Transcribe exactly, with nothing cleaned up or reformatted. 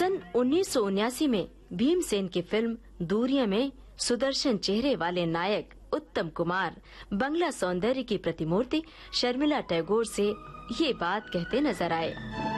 सन उन्नीस सौ उन्यासी में भीमसेन की फिल्म दूरियां में सुदर्शन चेहरे वाले नायक उत्तम कुमार बंगला सौंदर्य की प्रतिमूर्ति शर्मिला टैगोर से ये बात कहते नजर आए।